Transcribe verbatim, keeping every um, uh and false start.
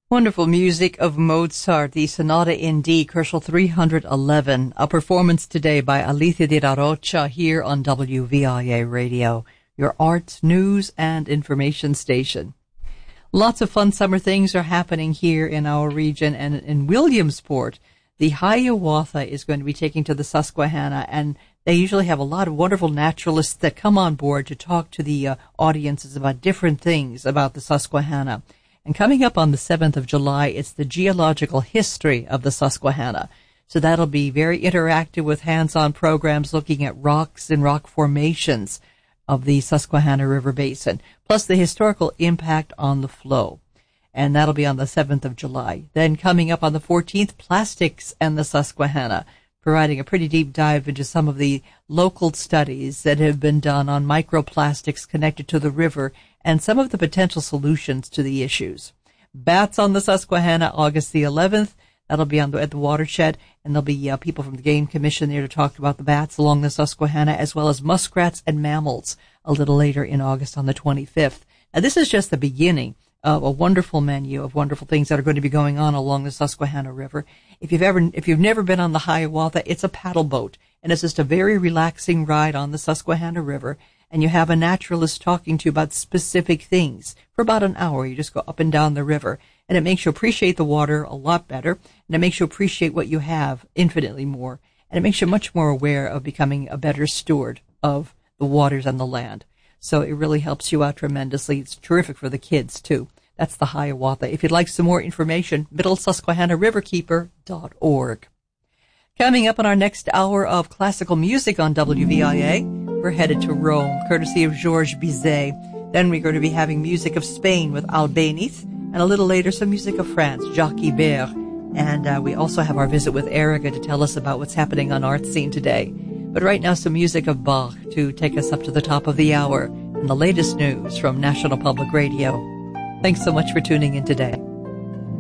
Wonderful music of Mozart, the Sonata in D, Koelschel three eleven, a performance today by Alicia de la Rocha here on W V I A Radio, your arts, news, and information station. Lots of fun summer things are happening here in our region, and in Williamsport, the Hiawatha is going to be taking to the Susquehanna, and they usually have a lot of wonderful naturalists that come on board to talk to the uh, audiences about different things about the Susquehanna. And coming up on the seventh of July, it's the geological history of the Susquehanna. So that'll be very interactive with hands-on programs looking at rocks and rock formations of the Susquehanna River Basin, plus the historical impact on the flow. And that'll be on the seventh of July. Then coming up on the fourteenth, Plastics and the Susquehanna, providing a pretty deep dive into some of the local studies that have been done on microplastics connected to the river and some of the potential solutions to the issues. Bats on the Susquehanna, August the eleventh. That'll be on the, at the watershed, and there'll be uh, people from the Game Commission there to talk about the bats along the Susquehanna, as well as muskrats and mammals a little later in August on the twenty-fifth. Now, this is just the beginning of a wonderful menu of wonderful things that are going to be going on along the Susquehanna River. If you've ever, if you've never been on the Hiawatha, it's a paddle boat, and it's just a very relaxing ride on the Susquehanna River. And you have a naturalist talking to you about specific things for about an hour. You just go up and down the river, and it makes you appreciate the water a lot better, and it makes you appreciate what you have infinitely more, and it makes you much more aware of becoming a better steward of the waters and the land. So it really helps you out tremendously. It's terrific for the kids, too. That's the Hiawatha. If you'd like some more information, middle susquehanna river keeper dot org. Coming up on our next hour of classical music on W V I A, we're headed to Rome, courtesy of Georges Bizet. Then we're going to be having music of Spain with Albéniz, and a little later some music of France, Jacques Ibert. And uh, we also have our visit with Erica to tell us about what's happening on Art Scene today. But right now, some music of Bach to take us up to the top of the hour, and the latest news from National Public Radio. Thanks so much for tuning in today.